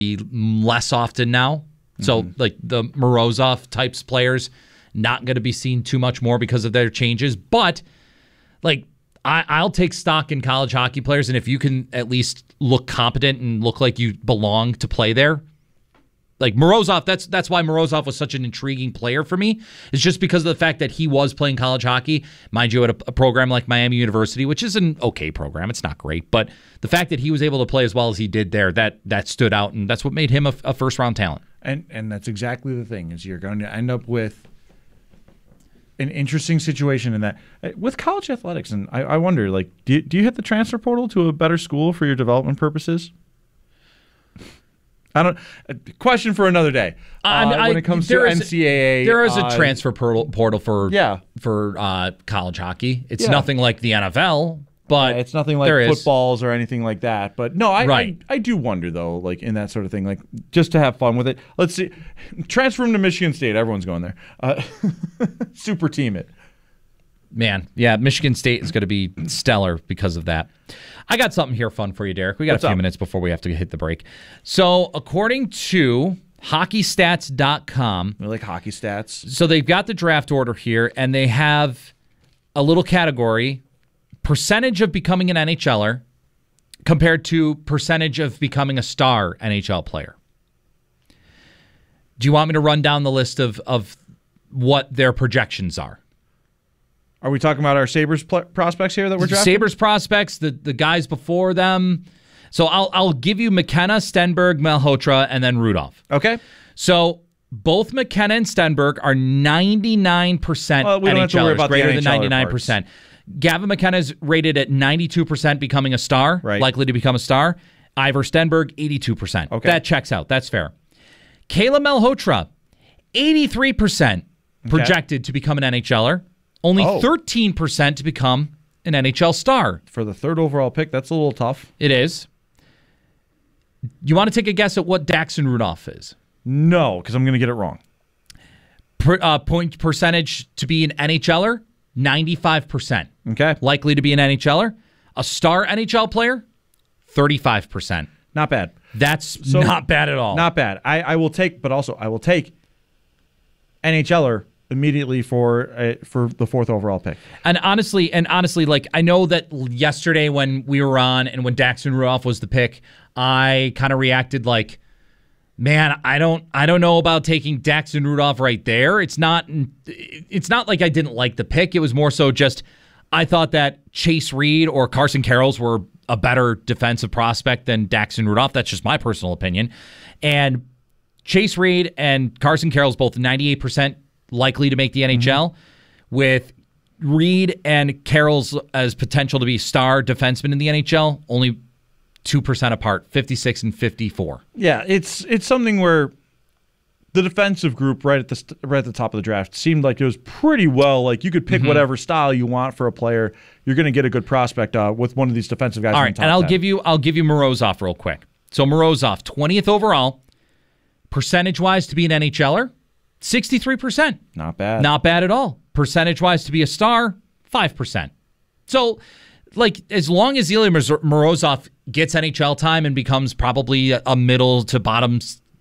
less often now. So, like the Morozov types players, not going to be seen too much more because of their changes. But, like, I'll take stock in college hockey players, and if you can at least look competent and look like you belong to play there, like Morozov, that's why Morozov was such an intriguing player for me. It's just because of the fact that he was playing college hockey, mind you, at a program like Miami University, which is an okay program. It's not great, but the fact that he was able to play as well as he did there, that stood out, and that's what made him a first-round talent. And that's exactly the thing, is you're going to end up with an interesting situation in that. With college athletics, and I wonder, like, do you hit the transfer portal to a better school for your development purposes? I don't. Question for another day. When it comes to NCAA, there is a transfer portal for college hockey. It's nothing like the NFL, but it's nothing like footballs or anything like that. But no, I do wonder though, like in that sort of thing, like just to have fun with it. Let's see, transfer him to Michigan State. Everyone's going there. Super team it. Man, yeah, Michigan State is going to be stellar because of that. I got something here fun for you, Derek. We got a few minutes before we have to hit the break. So, according to HockeyStats.com, we like hockey stats. So they've got the draft order here, and they have a little category: percentage of becoming an NHLer compared to percentage of becoming a star NHL player. Do you want me to run down the list of what their projections are? Are we talking about our Sabres prospects here that we're drafting? Sabres prospects, the guys before them. So I'll give you McKenna, Stenberg, Malhotra, and then Rudolph. Okay. So both McKenna and Stenberg are 99% NHLers, we don't have to worry about greater the than NHLer 99%. parts. Gavin McKenna is rated at 92% becoming a star, likely to become a star. Ivor Stenberg, 82%. Okay. That checks out. That's fair. Kayla Malhotra, 83% projected to become an NHLer. Only 13% to become an NHL star. For the third overall pick, that's a little tough. It is. You want to take a guess at what Daxon Rudolph is? No, because I'm going to get it wrong. Point percentage to be an NHLer, 95%. Okay. Likely to be an NHLer. A star NHL player, 35%. Not bad. That's not bad at all. Not bad. I will take NHLer immediately for the fourth overall pick. And honestly, like I know that yesterday when we were on and when Daxon Rudolph was the pick, I kind of reacted like, man, I don't know about taking Daxon Rudolph right there. It's not like I didn't like the pick. It was more so just I thought that Chase Reed or Carson Karels were a better defensive prospect than Daxon Rudolph. That's just my personal opinion. And Chase Reed and Carson Karels both 98% likely to make the NHL, with Reed and Karels as potential to be star defensemen in the NHL, only 2% apart, 56 and 54. Yeah, it's something where the defensive group right at the top of the draft seemed like it was pretty well, like you could pick whatever style you want for a player. You're going to get a good prospect with one of these defensive guys. All right, and I'll give you Morozov real quick. So Morozov, 20th overall, percentage-wise to be an NHLer, 63%. Not bad. Not bad at all. Percentage-wise to be a star, 5%. So, like, as long as Ilya Morozov gets NHL time and becomes probably a middle to bottom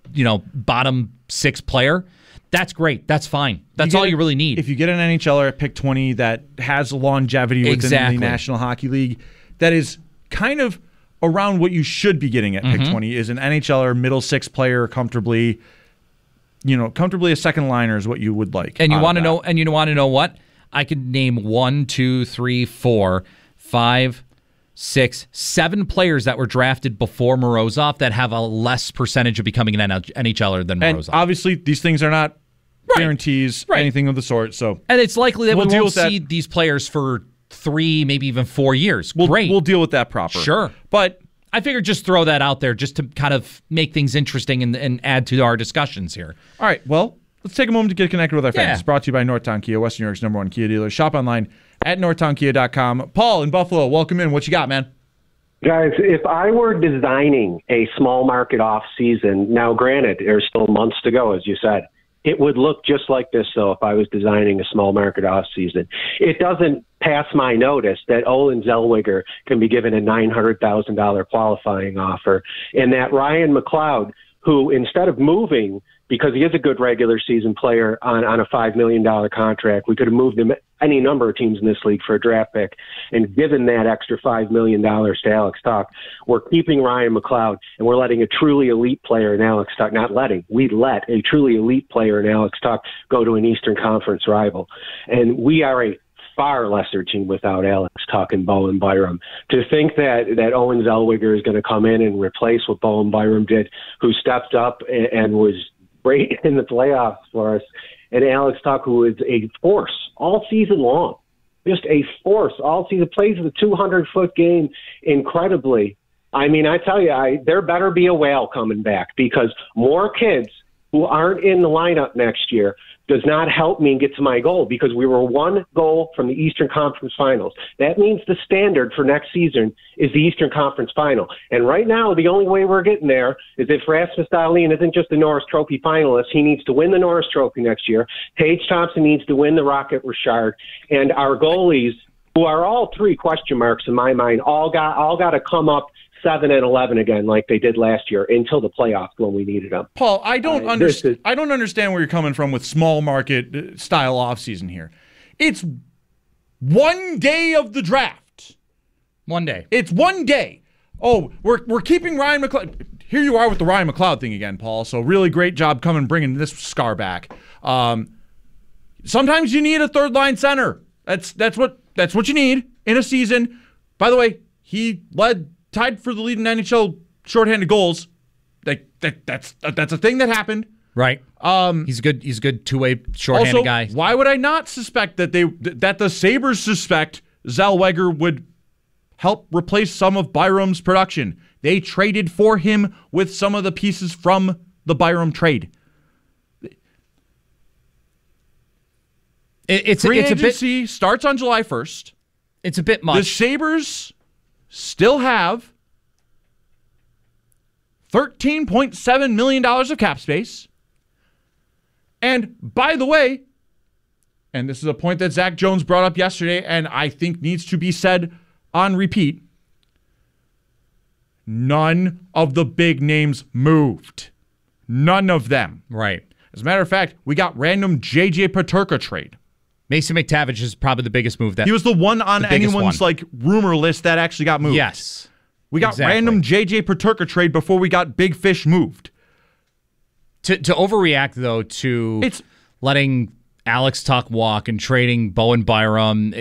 six player, that's great. That's fine. That's all you really need. If you get an NHLer at pick 20 that has longevity within the National Hockey League, that is kind of around what you should be getting at pick 20, is an NHLer middle six player comfortably a second liner is what you would like. And you want to know? And you want to know what? I could name 1, 2, 3, 4, 5, 6, 7 players that were drafted before Morozov that have a less percentage of becoming an NHLer than Morozov. And obviously, these things are not guarantees, anything of the sort. So, and it's likely that we won't see these players for 3, maybe even 4 years. Great, we'll deal with that proper. Sure, but I figured just throw that out there just to kind of make things interesting and add to our discussions here. All right, well, let's take a moment to get connected with our fans. It's brought to you by Northtown Kia, Western New York's #1 Kia dealer. Shop online at northtownkia.com. Paul in Buffalo, welcome in. What you got, man? Guys, if I were designing a small market off season, now granted, there's still months to go, as you said, it would look just like this, though, if I was designing a small market off season. It doesn't pass my notice that Olin Zellweger can be given a $900,000 qualifying offer, and that Ryan McLeod who, instead of moving, because he is a good regular season player on a $5 million contract, we could have moved him any number of teams in this league for a draft pick and given that extra $5 million to Alex Tuch. We're keeping Ryan McLeod, and we're letting a truly elite player in Alex Tuch, we let a truly elite player in Alex Tuch go to an Eastern Conference rival. And we are a far lesser team without Alex Tuch and Bowen Byram. To think that Owen Zellweger is going to come in and replace what Bowen Byram did, who stepped up and was great in the playoffs for us, and Alex Tuch, who is a force all season long, just a force all season, plays the 200-foot game incredibly. I mean, I tell you, there better be a whale coming back, because more kids who aren't in the lineup next year does not help me get to my goal, because we were one goal from the Eastern Conference Finals. That means the standard for next season is the Eastern Conference Final. And right now, the only way we're getting there is if Rasmus Dahlin isn't just a Norris Trophy finalist, he needs to win the Norris Trophy next year. Tage Thompson needs to win the Rocket Richard. And our goalies, who are all three question marks in my mind, all got to come up 7 and 11 again, like they did last year, until the playoffs when we needed them. Paul, I don't understand where you're coming from with small market style offseason here. It's one day of the draft. 1 day. It's 1 day. Oh, we're keeping Ryan McLeod. Here you are with the Ryan McLeod thing again, Paul. So really great job bringing this scar back. Sometimes you need a third line center. That's what you need in a season. By the way, he tied for the lead in NHL shorthanded goals. That's a thing that happened. Right. He's a good two-way shorthanded also, guy. Why would I not suspect that the Sabres suspect Zellweger would help replace some of Byram's production? They traded for him with some of the pieces from the Byram trade. Free agency starts on July 1st. It's a bit much. The Sabres still have $13.7 million of cap space. And by the way, and this is a point that Zach Jones brought up yesterday and I think needs to be said on repeat, none of the big names moved. None of them. Right. As a matter of fact, we got random J.J. Peterka trade. Mason McTavish is probably the biggest move. He was the one on anyone's rumor list that actually got moved. Yes. We got random J.J. Peterka trade before we got Big Fish moved. To overreact, though, to letting Alex Tuch walk and trading Bowen Byram,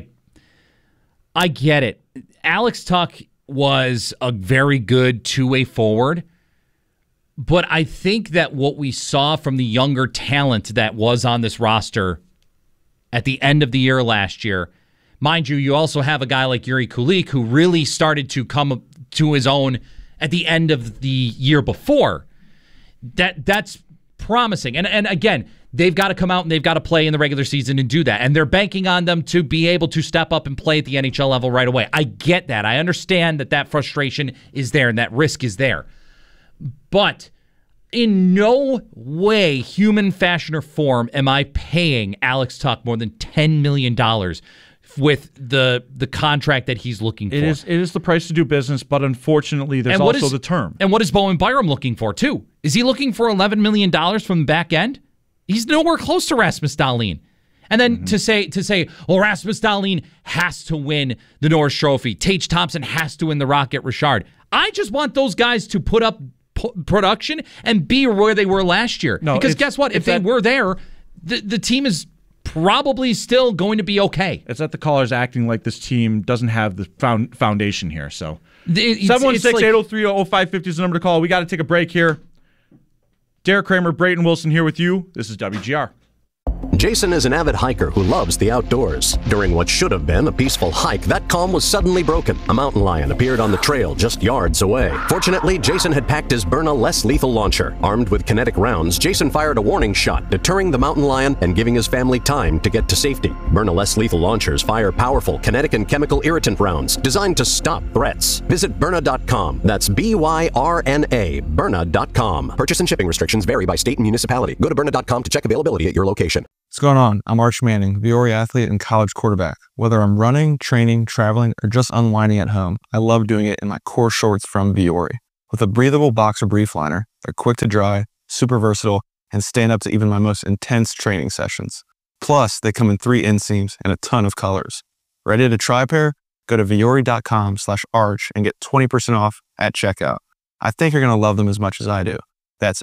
I get it. Alex Tuch was a very good two-way forward, but I think that what we saw from the younger talent that was on this roster at the end of the year last year, mind you also have a guy like Yuri Kulik who really started to come to his own at the end of the year before. That's promising. And again, they've got to come out and they've got to play in the regular season and do that. And they're banking on them to be able to step up and play at the NHL level right away. I get that. I understand that frustration is there and that risk is there. But in no way, human fashion or form, am I paying Alex Tuch more than $10 million with the contract that he's looking for. It is the price to do business, but unfortunately, there's also the term. And what is Bowen Byram looking for, too? Is he looking for $11 million from the back end? He's nowhere close to Rasmus Dahlin. And then to say, well, Rasmus Dahlin has to win the Norris Trophy. Tage Thompson has to win the Rocket Richard. I just want those guys to put up production and be where they were last year. No, because guess what? If they were there, the team is probably still going to be okay. It's that the caller's acting like this team doesn't have the foundation here. So 716-803-0550 is the number to call. We got to take a break here. Derek Kramer, Brayton Wilson here with you. This is WGR. Jason is an avid hiker who loves the outdoors. During what should have been a peaceful hike, that calm was suddenly broken. A mountain lion appeared on the trail just yards away. Fortunately, Jason had packed his Byrna less lethal launcher. Armed with kinetic rounds, Jason fired a warning shot, deterring the mountain lion and giving his family time to get to safety. Byrna less lethal launchers fire powerful kinetic and chemical irritant rounds designed to stop threats. Visit Byrna.com. That's B-Y-R-N-A, Byrna.com. Purchase and shipping restrictions vary by state and municipality. Go to Byrna.com to check availability at your location. What's going on? I'm Arch Manning, Viore athlete and college quarterback. Whether I'm running, training, traveling, or just unwinding at home, I love doing it in my core shorts from Viore. With a breathable boxer brief liner, They're quick to dry, super versatile, and stand up to even my most intense training sessions. Plus, they come in 3 inseams and a ton of colors. Ready to try a pair? Go to vuori.com/arch and get 20% off at checkout. I think you're going to love them as much as I do. That's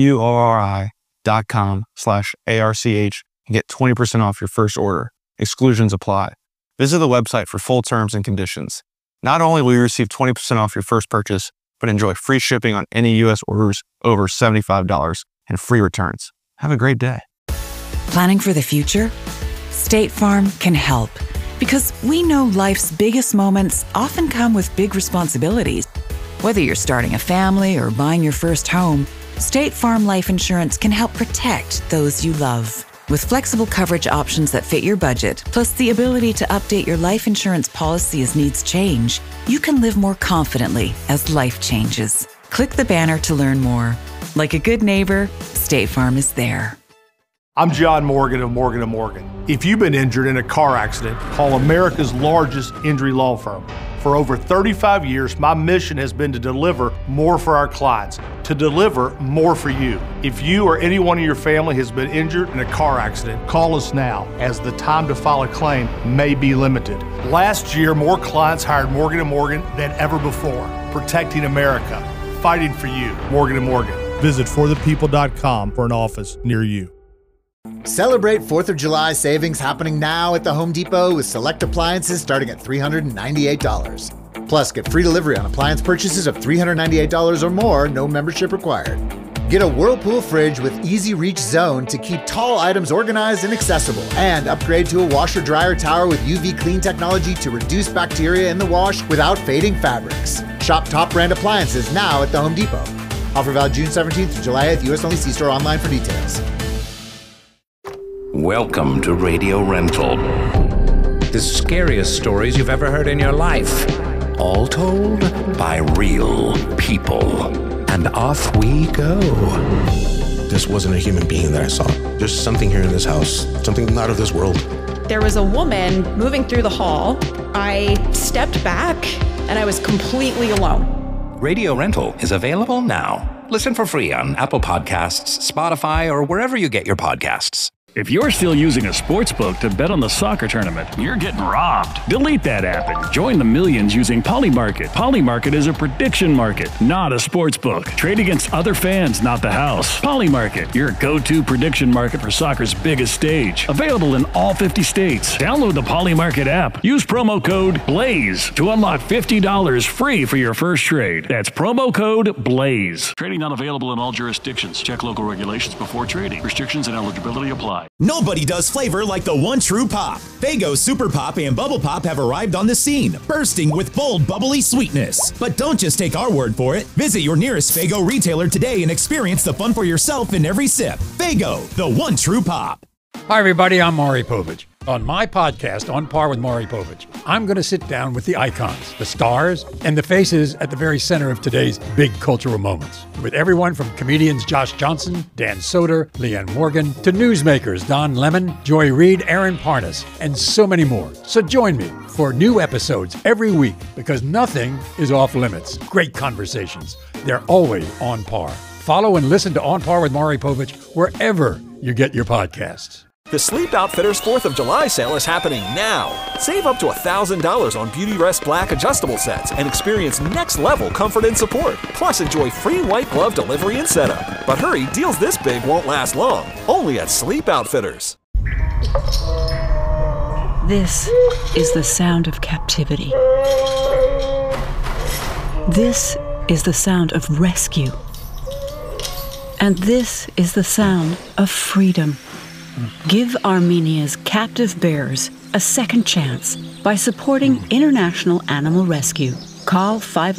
vuori.com/ARCH and get 20% off your first order. Exclusions apply. Visit the website for full terms and conditions. Not only will you receive 20% off your first purchase, but enjoy free shipping on any U.S. orders over $75 and free returns. Have a great day. Planning for the future? State Farm can help, because we know life's biggest moments often come with big responsibilities. Whether you're starting a family or buying your first home, State Farm Life Insurance can help protect those you love. With flexible coverage options that fit your budget, plus the ability to update your life insurance policy as needs change, you can live more confidently as life changes. Click the banner to learn more. Like a good neighbor, State Farm is there. I'm John Morgan of Morgan & Morgan. If you've been injured in a car accident, call America's largest injury law firm. For over 35 years, my mission has been to deliver more for our clients, to deliver more for you. If you or anyone in your family has been injured in a car accident, call us now, as the time to file a claim may be limited. Last year, more clients hired Morgan & Morgan than ever before, protecting America, fighting for you. Morgan & Morgan. Visit forthepeople.com for an office near you. Celebrate 4th of July savings happening now at the Home Depot with select appliances starting at $398. Plus, get free delivery on appliance purchases of $398 or more, no membership required. Get a Whirlpool fridge with Easy Reach Zone to keep tall items organized and accessible. And upgrade to a washer-dryer tower with UV clean technology to reduce bacteria in the wash without fading fabrics. Shop top brand appliances now at the Home Depot. Offer valid June 17th to July 8th, US only. See store online for details. Welcome to Radio Rental. The scariest stories you've ever heard in your life. All told by real people. And off we go. This wasn't a human being that I saw. There's something here in this house, something not of this world. There was a woman moving through the hall. I stepped back and I was completely alone. Radio Rental is available now. Listen for free on Apple Podcasts, Spotify, or wherever you get your podcasts. If you're still using a sportsbook to bet on the soccer tournament, you're getting robbed. Delete that app and join the millions using Polymarket. Polymarket is a prediction market, not a sportsbook. Trade against other fans, not the house. Polymarket, your go-to prediction market for soccer's biggest stage. Available in all 50 states. Download the Polymarket app. Use promo code BLAZE to unlock $50 free for your first trade. That's promo code BLAZE. Trading not available in all jurisdictions. Check local regulations before trading. Restrictions and eligibility apply. Nobody does flavor like the one true pop. Faygo Super Pop and Bubble Pop have arrived on the scene, bursting with bold, bubbly sweetness. But don't just take our word for it. Visit your nearest Faygo retailer today and experience the fun for yourself in every sip. Faygo, the one true pop. Hi, everybody. I'm Maury Povich. On my podcast, On Par with Maury Povich, I'm going to sit down with the icons, the stars, and the faces at the very center of today's big cultural moments. With everyone from comedians Josh Johnson, Dan Soder, Leanne Morgan, to newsmakers Don Lemon, Joy Reid, Aaron Parnas, and so many more. So join me for new episodes every week, because nothing is off limits. Great conversations. They're always on par. Follow and listen to On Par with Maury Povich wherever you get your podcasts. The Sleep Outfitters 4th of July sale is happening now. Save up to $1,000 on Beautyrest Black adjustable sets and experience next-level comfort and support. Plus, enjoy free white glove delivery and setup. But hurry, deals this big won't last long. Only at Sleep Outfitters. This is the sound of captivity. This is the sound of rescue. And this is the sound of freedom. Give Armenia's captive bears a second chance by supporting International Animal Rescue. Call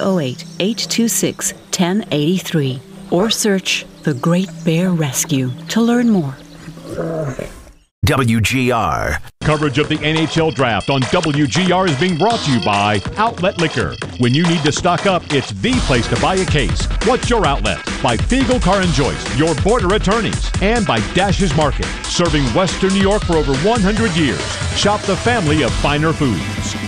508-826-1083 or search The Great Bear Rescue to learn more. WGR. Coverage of the NHL Draft on WGR is being brought to you by Outlet Liquor. When you need to stock up, it's the place to buy a case. What's your outlet? By Fiegel Car and Joyce, your border attorneys. And by Dash's Market, serving Western New York for over 100 years. Shop the family of finer foods.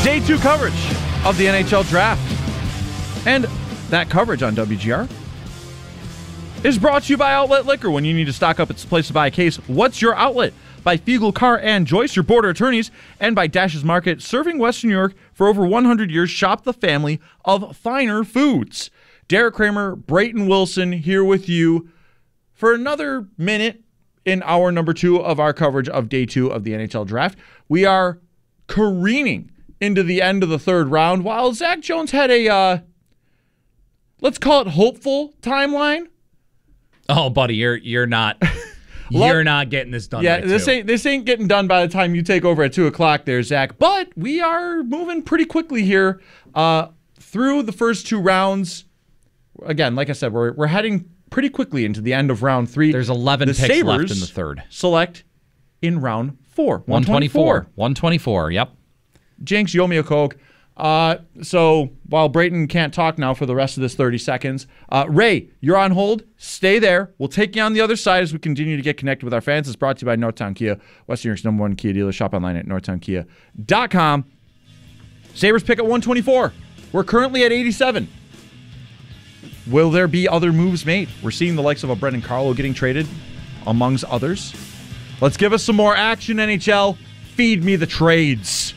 Day 2 coverage of the NHL Draft. And that coverage on WGR is brought to you by Outlet Liquor. When you need to stock up, it's the place to buy a case. What's your outlet? By Fiegel, Carr, and Joyce, your border attorneys, and by Dash's Market, serving Western New York for over 100 years. Shop the family of finer foods. Derek Kramer, Brayton Wilson here with you for another minute in hour number 2 of our coverage of Day 2 of the NHL Draft. We are careening into the end of the third round while Zach Jones had a, let's call it hopeful timeline. Oh, buddy, you're not you're not getting this done. Yeah, this ain't getting done by the time you take over at 2:00 there, Zach. But we are moving pretty quickly here through the first 2 rounds. Again, like I said, we're heading pretty quickly into the end of round 3. There's 11 picks Sabres left in the third. Select in round 4. 124. Yep. Jinx, you owe me a Coke. So while Brayton can't talk now for the rest of this 30 seconds, Ray, you're on hold. Stay there. We'll take you on the other side as we continue to get connected with our fans. It's brought to you by Northtown Kia, Western New York's #1 Kia dealer. Shop online at northtownkia.com. Sabres pick at 124. We're currently at 87. Will there be other moves made? We're seeing the likes of a Brendan Carlo getting traded, amongst others. Let's give us some more action, NHL. Feed me the trades.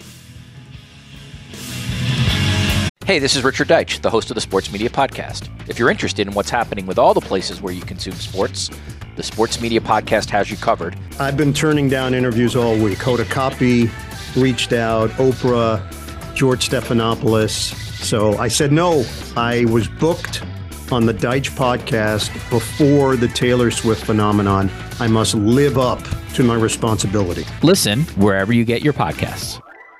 Hey, this is Richard Deitch, the host of the Sports Media Podcast. If you're interested in what's happening with all the places where you consume sports, the Sports Media Podcast has you covered. I've been turning down interviews all week. Hoda Kotb reached out, Oprah, George Stephanopoulos. So I said no. I was booked on the Deitch Podcast before the Taylor Swift phenomenon. I must live up to my responsibility. Listen wherever you get your podcasts.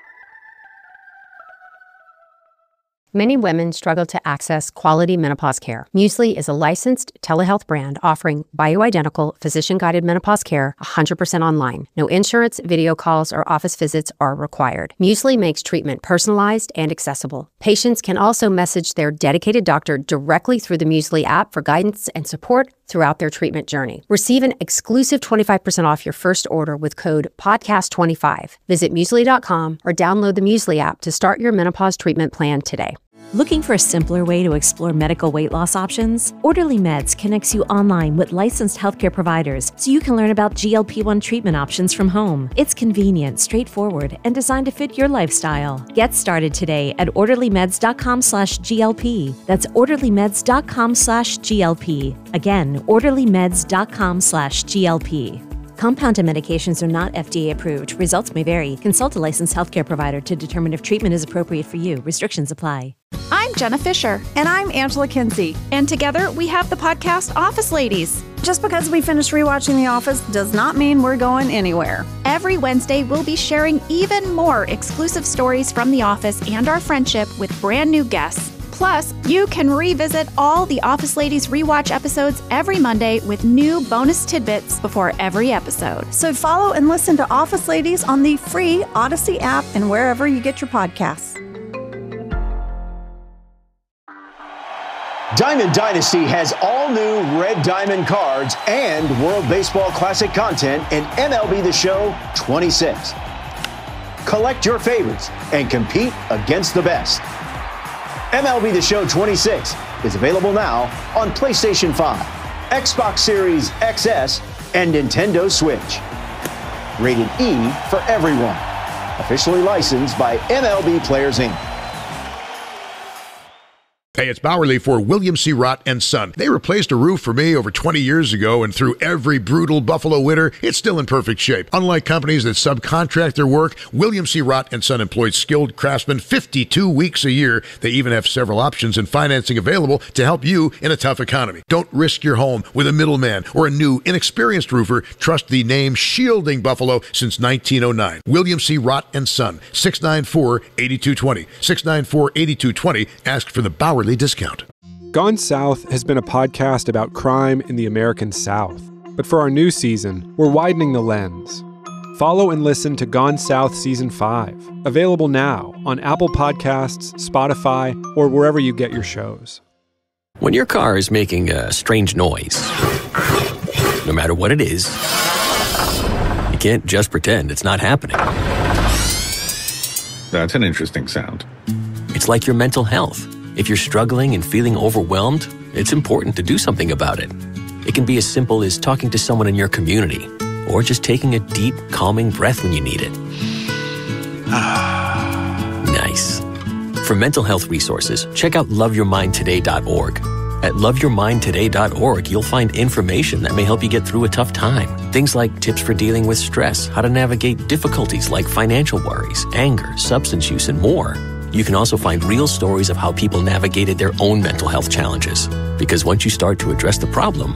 Many women struggle to access quality menopause care. Muesli is a licensed telehealth brand offering bioidentical, physician-guided menopause care 100% online. No insurance, video calls, or office visits are required. Muesli makes treatment personalized and accessible. Patients can also message their dedicated doctor directly through the Muesli app for guidance and support throughout their treatment journey. Receive an exclusive 25% off your first order with code PODCAST25. Visit Muesli.com or download the Muesli app to start your menopause treatment plan today. Looking for a simpler way to explore medical weight loss options? Orderly Meds connects you online with licensed healthcare providers so you can learn about GLP-1 treatment options from home. It's convenient, straightforward, and designed to fit your lifestyle. Get started today at orderlymeds.com/GLP. That's orderlymeds.com/GLP. Again, orderlymeds.com/GLP. Compounded medications are not FDA approved. Results may vary. Consult a licensed healthcare provider to determine if treatment is appropriate for you. Restrictions apply. I'm Jenna Fisher. And I'm Angela Kinsey. And together we have the podcast Office Ladies. Just because we finished rewatching The Office does not mean we're going anywhere. Every Wednesday, we'll be sharing even more exclusive stories from The Office and our friendship with brand new guests. Plus, you can revisit all the Office Ladies rewatch episodes every Monday with new bonus tidbits before every episode. So follow and listen to Office Ladies on the free Odyssey app and wherever you get your podcasts. Diamond Dynasty has all new Red Diamond cards and World Baseball Classic content in MLB The Show 26. Collect your favorites and compete against the best. MLB The Show 26 is available now on PlayStation 5, Xbox Series XS, and Nintendo Switch. Rated E for everyone. Officially licensed by MLB Players Inc. Hey, it's Bowerly for William C. Rott & Son. They replaced a roof for me over 20 years ago, and through every brutal Buffalo winter, it's still in perfect shape. Unlike companies that subcontract their work, William C. Rott & Son employs skilled craftsmen 52 weeks a year. They even have several options and financing available to help you in a tough economy. Don't risk your home with a middleman or a new, inexperienced roofer. Trust the name shielding Buffalo since 1909. William C. Rott & Son, 694-8220. 694-8220. Ask for the Bowerly discount. Gone South has been a podcast about crime in the American South. But for our new season, we're widening the lens. Follow and listen to Gone South Season 5, available now on Apple Podcasts, Spotify, or wherever you get your shows. When your car is making a strange noise, no matter what it is, you can't just pretend it's not happening. That's an interesting sound. It's like your mental health. If you're struggling and feeling overwhelmed, it's important to do something about it. It can be as simple as talking to someone in your community, or just taking a deep, calming breath when you need it. Nice. For mental health resources, check out loveyourmindtoday.org. At loveyourmindtoday.org, you'll find information that may help you get through a tough time. Things like tips for dealing with stress, how to navigate difficulties like financial worries, anger, substance use, and more. You can also find real stories of how people navigated their own mental health challenges. Because once you start to address the problem,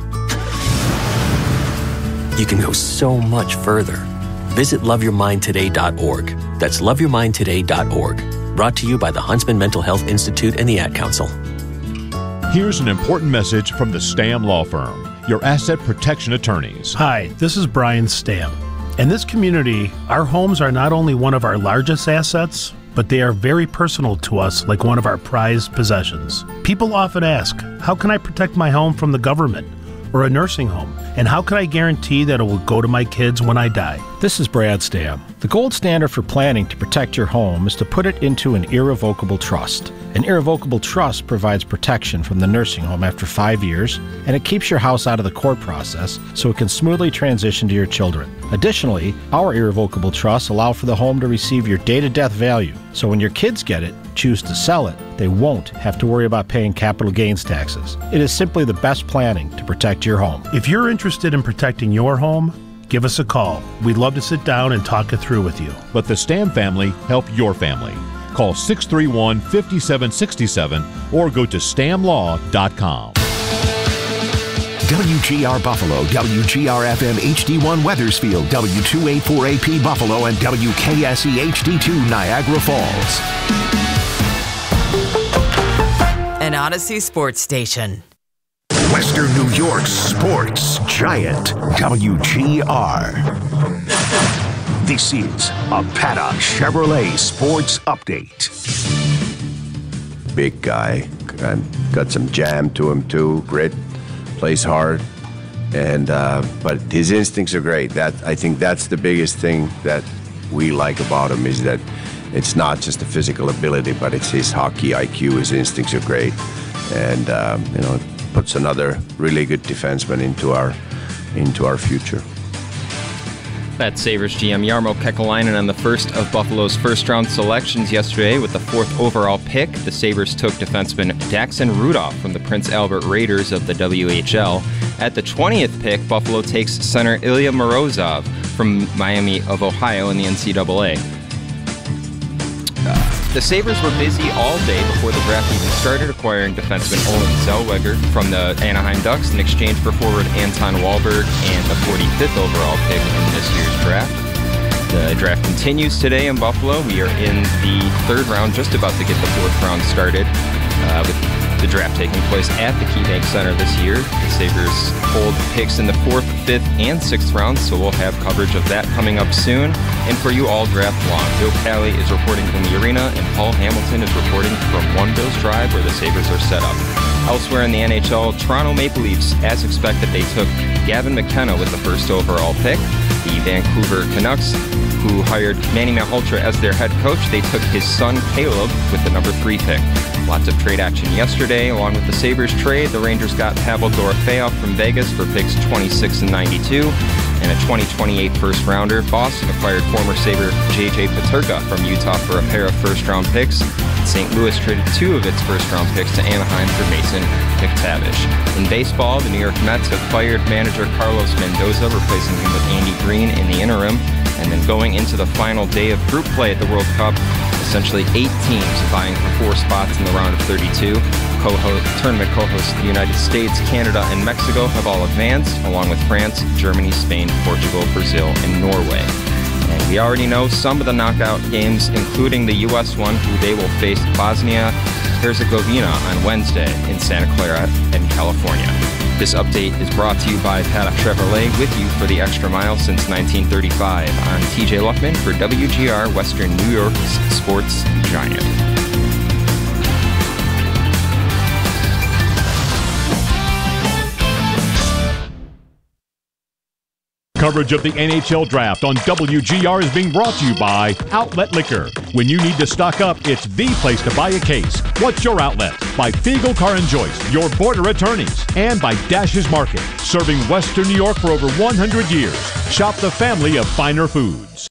you can go so much further. Visit loveyourmindtoday.org. That's loveyourmindtoday.org. Brought to you by the Huntsman Mental Health Institute and the Ad Council. Here's an important message from the Stamm Law Firm, your asset protection attorneys. Hi, this is Brian Stamm. In this community, our homes are not only one of our largest assets, but they are very personal to us, like one of our prized possessions. People often ask, how can I protect my home from the government or a nursing home? And how can I guarantee that it will go to my kids when I die? This is Brad Stamm. The gold standard for planning to protect your home is to put it into an irrevocable trust. An irrevocable trust provides protection from the nursing home after 5 years, and it keeps your house out of the court process so it can smoothly transition to your children. Additionally, our irrevocable trusts allow for the home to receive your day-to-death value, so when your kids get it, choose to sell it, they won't have to worry about paying capital gains taxes. It is simply the best planning to protect your home. If you're interested in protecting your home, give us a call. We'd love to sit down and talk it through with you. Let the Stamm family help your family. Call 631-5767 or go to stammlaw.com. WGR Buffalo, WGR-FM HD1 Weathersfield, W284AP Buffalo, and WKSE HD2 Niagara Falls. An Odyssey sports station. Western New York's sports giant, WGR. This is a Paddock Chevrolet Sports Update. Big guy, got some jam to him too, grit, plays hard, and but his instincts are great. I think that's the biggest thing that we like about him, is that it's not just a physical ability, but it's his hockey IQ. His instincts are great, and puts another really good defenseman into our future. That's Sabres GM Jarmo Kekalainen on the first of Buffalo's first-round selections yesterday with the 4th overall pick. The Sabres took defenseman Daxon Rudolph from the Prince Albert Raiders of the WHL. At the 20th pick, Buffalo takes center Ilya Morozov from Miami of Ohio in the NCAA. The Sabres were busy all day before the draft even started, acquiring defenseman Olen Zellweger from the Anaheim Ducks in exchange for forward Anton Wahlberg and the 45th overall pick in this year's draft. The draft continues today in Buffalo. We are in the 3rd round, just about to get the 4th round started, with the draft taking place at the KeyBank Center this year. The Sabres hold picks in the 4th, 5th, and 6th rounds, so we'll have coverage of that coming up soon. And for you all draft long, Joe Cali is reporting from the arena, and Paul Hamilton is reporting from One Bills Drive, where the Sabres are set up. Elsewhere in the NHL, Toronto Maple Leafs, as expected, they took Gavin McKenna with the 1st overall pick. The Vancouver Canucks, who hired Manny Malhotra as their head coach, they took his son Caleb with the number 3 pick. Lots of trade action yesterday. Along with the Sabres trade, the Rangers got Pavel Dorofeyev from Vegas for picks 26 and 92, and a 2028 first-rounder. Boston acquired former Sabre J.J. Peterka from Utah for a pair of first-round picks. St. Louis traded 2 of its first-round picks to Anaheim for Mason McTavish. In baseball, the New York Mets have fired manager Carlos Mendoza, replacing him with Andy Green in the interim. And then going into the final day of group play at the World Cup, essentially 8 teams vying for 4 spots in the round of 32. Tournament co-hosts the United States, Canada, and Mexico have all advanced, along with France, Germany, Spain, Portugal, Brazil, and Norway. And we already know some of the knockout games, including the U.S. one, who they will face Bosnia-Herzegovina on Wednesday in Santa Clara in California. This update is brought to you by Paddock Chevrolet, with you for the extra mile since 1935. I'm TJ Luckman for WGR, Western New York's sports giant. Coverage of the NHL Draft on WGR is being brought to you by Outlet Liquor. When you need to stock up, it's the place to buy a case. What's your outlet? By Fiegel Car and Joyce, your border attorneys. And by Dash's Market, serving Western New York for over 100 years. Shop the family of finer foods.